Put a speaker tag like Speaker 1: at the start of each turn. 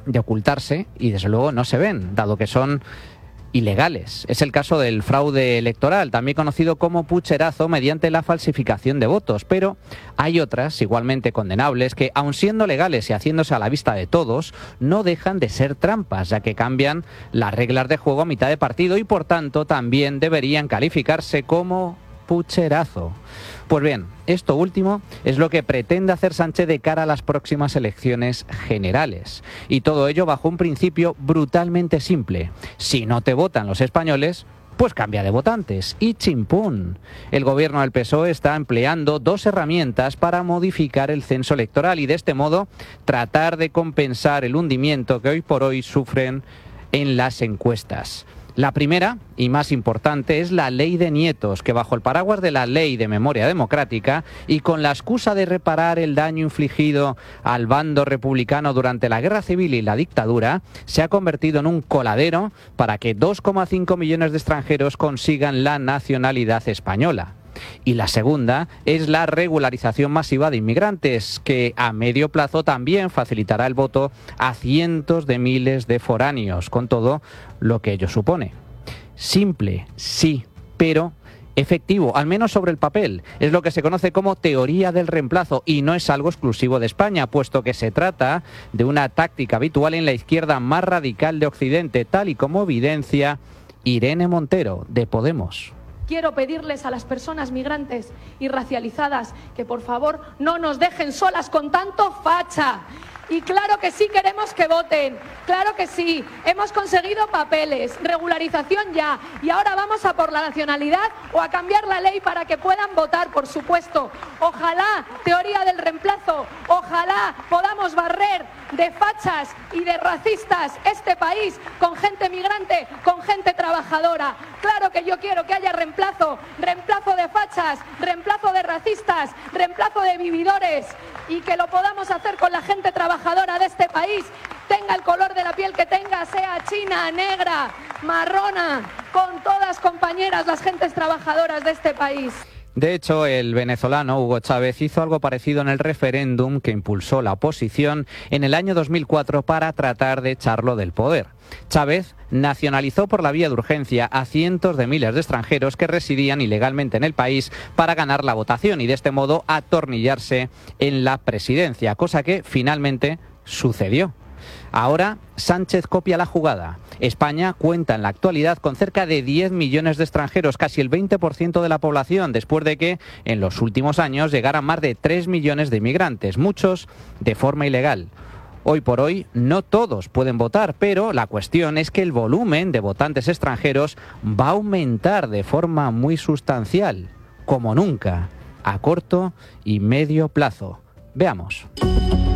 Speaker 1: de ocultarse y desde luego no se ven, dado que son ilegales. Es el caso del fraude electoral, también conocido como pucherazo mediante la falsificación de votos, pero hay otras igualmente condenables que, aun siendo legales y haciéndose a la vista de todos, no dejan de ser trampas, ya que cambian las reglas de juego a mitad de partido y por tanto también deberían calificarse como pucherazo. Pues bien, esto último es lo que pretende hacer Sánchez de cara a las próximas elecciones generales. Y todo ello bajo un principio brutalmente simple. Si no te votan los españoles, pues cambia de votantes. Y chimpún. El gobierno del PSOE está empleando dos herramientas para modificar el censo electoral y de este modo tratar de compensar el hundimiento que hoy por hoy sufren en las encuestas. La primera y más importante es la ley de nietos, que bajo el paraguas de la ley de memoria democrática y con la excusa de reparar el daño infligido al bando republicano durante la guerra civil y la dictadura, se ha convertido en un coladero para que 2,5 millones de extranjeros consigan la nacionalidad española. Y la segunda es la regularización masiva de inmigrantes, que a medio plazo también facilitará el voto a cientos de miles de foráneos, con todo lo que ello supone. Simple, sí, pero efectivo, al menos sobre el papel. Es lo que se conoce como teoría del reemplazo y no es algo exclusivo de España, puesto que se trata de una táctica habitual en la izquierda más radical de Occidente, tal y como evidencia Irene Montero, de Podemos.
Speaker 2: Quiero pedirles a las personas migrantes y racializadas que por favor no nos dejen solas con tanto facha. Y claro que sí queremos que voten, claro que sí, hemos conseguido papeles, regularización ya, y ahora vamos a por la nacionalidad o a cambiar la ley para que puedan votar, por supuesto. Ojalá, teoría del reemplazo, ojalá podamos barrer de fachas y de racistas este país con gente migrante, con gente trabajadora. Claro que yo quiero que haya reemplazo, reemplazo de fachas, reemplazo de racistas, reemplazo de vividores y que lo podamos hacer con la gente trabajadora de este país, tenga el color de la piel que tenga, sea china, negra, marrona, con todas compañeras las gentes trabajadoras de este país.
Speaker 1: De hecho, el venezolano Hugo Chávez hizo algo parecido en el referéndum que impulsó la oposición en el año 2004 para tratar de echarlo del poder. Chávez nacionalizó por la vía de urgencia a cientos de miles de extranjeros que residían ilegalmente en el país para ganar la votación y de este modo atornillarse en la presidencia, cosa que finalmente sucedió. Ahora Sánchez copia la jugada. España cuenta en la actualidad con cerca de 10 millones de extranjeros, casi el 20% de la población, después de que en los últimos años llegaran más de 3 millones de inmigrantes, muchos de forma ilegal. Hoy por hoy no todos pueden votar, pero la cuestión es que el volumen de votantes extranjeros va a aumentar de forma muy sustancial, como nunca, a corto y medio plazo. Veamos.